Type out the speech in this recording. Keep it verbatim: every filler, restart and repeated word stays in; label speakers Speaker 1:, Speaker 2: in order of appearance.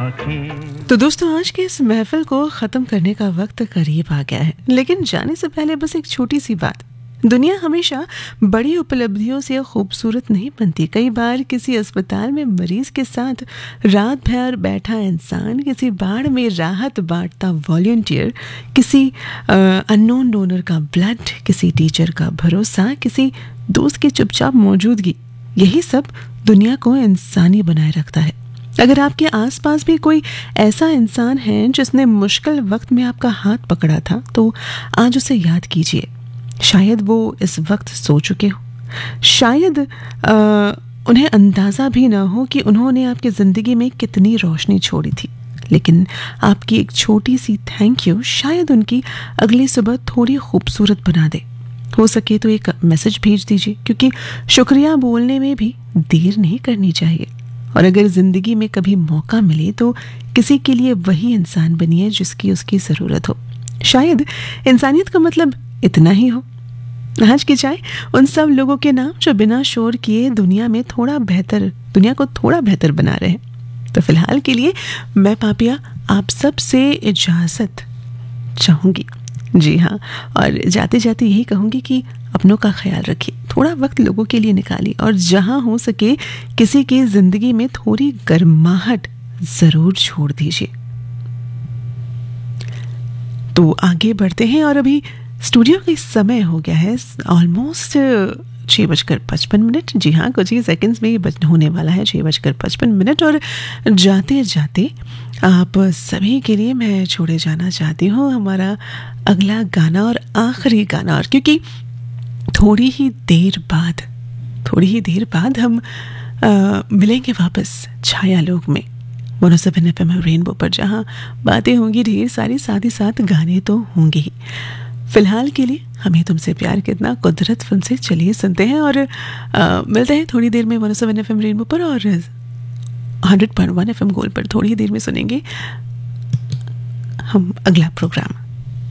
Speaker 1: तो दोस्तों, आज के इस महफिल को ख़त्म करने का वक्त करीब आ गया है, लेकिन जाने से पहले बस एक छोटी सी बात। दुनिया हमेशा बड़ी उपलब्धियों से खूबसूरत नहीं बनती। कई बार किसी अस्पताल में मरीज के साथ रात भर बैठा इंसान, किसी बाढ़ में राहत बांटता वॉलंटियर, किसी अननोन डोनर का ब्लड, किसी टीचर का भरोसा, किसी दोस्त की चुपचाप मौजूदगी, यही सब दुनिया को इंसानी बनाए रखता है। अगर आपके आसपास भी कोई ऐसा इंसान है जिसने मुश्किल वक्त में आपका हाथ पकड़ा था, तो आज उसे याद कीजिए। शायद वो इस वक्त सो चुके हो, शायद आ, उन्हें अंदाज़ा भी ना हो कि उन्होंने आपकी ज़िंदगी में कितनी रोशनी छोड़ी थी, लेकिन आपकी एक छोटी सी थैंक यू शायद उनकी अगली सुबह थोड़ी खूबसूरत बना दे। हो सके तो एक मैसेज भेज दीजिए, क्योंकि शुक्रिया बोलने में भी देर नहीं करनी चाहिए। और अगर ज़िंदगी में कभी मौका मिले तो किसी के लिए वही इंसान बनिए जिसकी उसकी ज़रूरत हो। शायद इंसानियत का मतलब इतना ही हो। आज की चाय उन सब लोगों के नाम जो बिना शोर किए दुनिया में थोड़ा बेहतर दुनिया को थोड़ा बेहतर बना रहे हैं। तो फिलहाल के लिए मैं पापिया आप सब से इजाज़त चाहूँगी। जी हाँ, और जाते जाते यही कहूँगी कि अपनों का ख्याल रखिए, थोड़ा वक्त लोगों के लिए निकालिए, और जहाँ हो सके किसी की ज़िंदगी में थोड़ी गर्माहट ज़रूर छोड़ दीजिए। तो आगे बढ़ते हैं, और अभी स्टूडियो का समय हो गया है ऑलमोस्ट छः बजकर पचपन मिनट। जी हाँ, कुछ ही सेकंड्स में ये होने वाला है छः बजकर पचपन मिनट। और जाते जाते आप सभी के लिए मैं छोड़े जाना चाहती हूँ हमारा अगला गाना और आखिरी गाना। और क्योंकि थोड़ी ही देर बाद थोड़ी ही देर बाद हम आ, मिलेंगे वापस छाया लोक में one O seven F M rainbow पर, जहाँ बातें होंगी ढेर सारी, साथ ही साथ गाने तो होंगे ही। फिलहाल के लिए हमें तुमसे प्यार कितना कुदरत फिल्म से चलिए सुनते हैं, और आ, मिलते हैं थोड़ी देर में one O seven F M rainbow पर, और hundred point one F M gold पर थोड़ी ही देर में सुनेंगे हम अगला प्रोग्राम।